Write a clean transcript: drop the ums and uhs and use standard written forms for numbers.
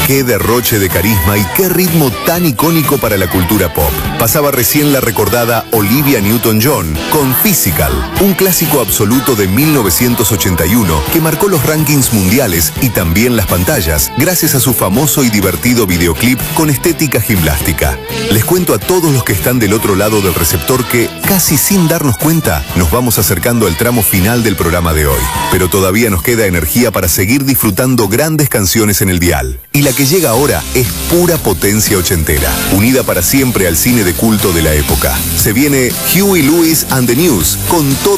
Qué derroche de carisma y qué ritmo tan icónico para la cultura pop. Pasaba recién la recordada Olivia Newton-John con Physical, un clásico absoluto de 1981 que marcó los rankings mundiales y también las pantallas, gracias a su famoso y divertido videoclip con estética gimnástica. Les cuento a todos los que están del otro lado del receptor que, casi sin darnos cuenta, nos vamos acercando al tramo final del programa de hoy. Pero todavía nos queda energía para seguir disfrutando grandes canciones en el dial. Y la que llega ahora es pura potencia ochentera, unida para siempre al cine de culto de la época. Se viene Huey Lewis and the News, con todo